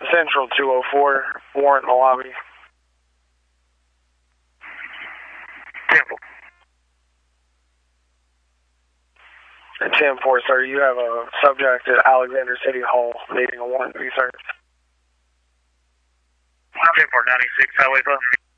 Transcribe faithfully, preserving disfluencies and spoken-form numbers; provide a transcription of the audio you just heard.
Central two oh four, warrant in the lobby. Temple. At ten four, sir, you have a subject at Alexander City Hall needing a warrant to be searched. ten four ninety-six, Highway five.